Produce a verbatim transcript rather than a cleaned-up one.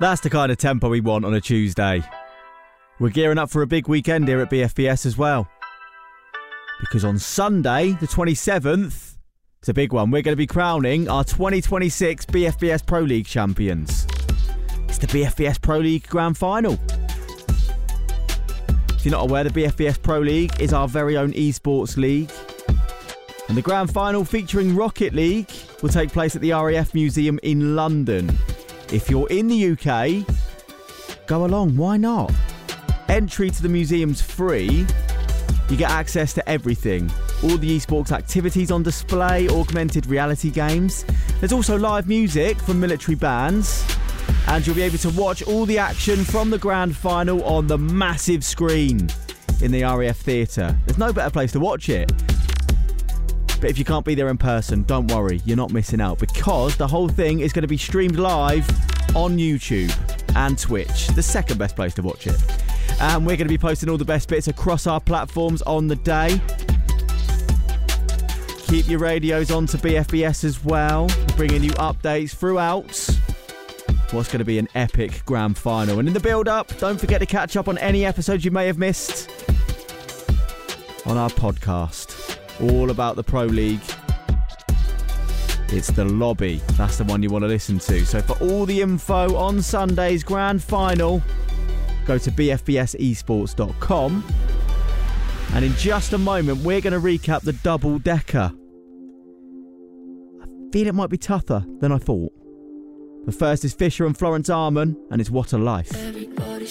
That's the kind of tempo we want on a Tuesday. We're gearing up for a big weekend here at B F B S as well. Because on Sunday, the twenty-seventh, it's a big one. We're going to be crowning our twenty twenty-six B F B S Pro League champions. It's the B F B S Pro League Grand Final. If you're not aware, the B F B S Pro League is our very own esports league. And the Grand Final featuring Rocket League will take place at the R A F Museum in London. If you're in the U K, go along, why not? Entry to the museum's free. You get access to everything. All the esports activities on display, augmented reality games. There's also live music from military bands. And you'll be able to watch all the action from the Grand Final on the massive screen in the R A F Theatre. There's no better place to watch it. But if you can't be there in person, don't worry, you're not missing out, because the whole thing is going to be streamed live on YouTube and Twitch, the second best place to watch it. And we're going to be posting all the best bits across our platforms on the day. Keep your radios on to B F B S as well, bringing you updates throughout what's going to be an epic Grand Final. And in the build-up, don't forget to catch up on any episodes you may have missed on our podcast. All about the Pro League. It's The Lobby. That's the one you want to listen to. So for all the info on Sunday's Grand Final, go to b f b s esports dot com. And in just a moment, we're going to recap the double-decker. I feel it might be tougher than I thought. But first is Fisher and Florence Arman, and it's What a Life.